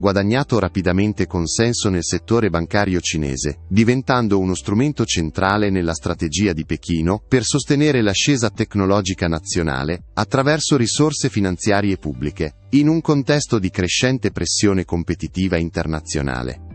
guadagnato rapidamente consenso nel settore bancario cinese, diventando uno strumento centrale nella strategia di Pechino per sostenere l'ascesa tecnologica nazionale attraverso risorse finanziarie pubbliche, in un contesto di crescente pressione competitiva internazionale.